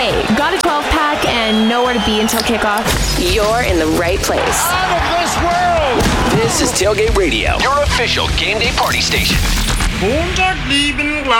Hey, got a 12-pack and nowhere to be until kickoff? You're in the right place. Out of this world! This is Tailgate Radio, your official game day party station. Montag, lieben